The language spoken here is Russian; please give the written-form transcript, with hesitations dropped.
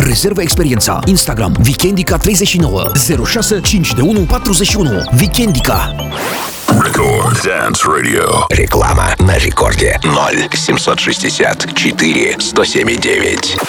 Rezervă experiența. Instagram Weekendica 39 06 521 41. Weekendica. Record Dance Radio. Реклама на рекорде 0 760 4 107 9.